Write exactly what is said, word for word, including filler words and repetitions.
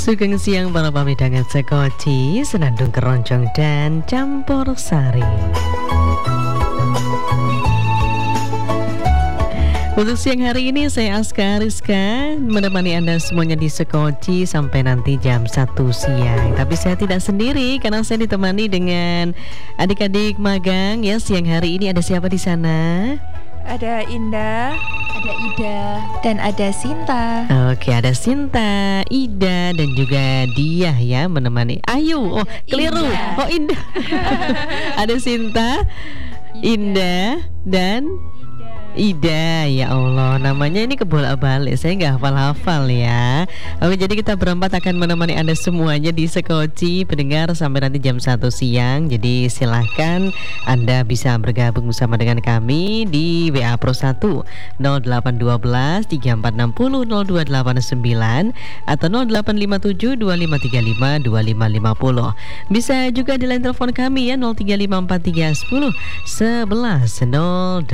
Sugeng siang para pamidangan sekoci, senandung keroncong dan campur sari. Untuk siang hari ini saya Aska Rizka menemani Anda semuanya di Sekoci sampai nanti jam satu siang. Tapi saya tidak sendiri karena saya ditemani dengan adik-adik magang ya. Siang hari ini ada siapa di sana? Ada Indah, ada Ida, dan ada Sinta. Oke, ada Sinta, Ida, dan juga Diah ya menemani. Ayu, oh keliru, Indah. oh Indah. Ada Sinta, Indah, dan Ida. Ya Allah, namanya ini kebolak-balik, saya nggak hafal-hafal ya. Oke, jadi kita berempat akan menemani Anda semuanya di Sekoci pendengar sampai nanti jam satu siang. Jadi silahkan Anda bisa bergabung bersama dengan kami di W A Pro satu nol delapan satu dua tiga empat enam nol nol dua delapan sembilan atau nol delapan lima tujuh dua lima tiga lima dua lima lima nol. Bisa juga di line telepon kami ya nol tiga lima empat tiga satu nol satu satu nol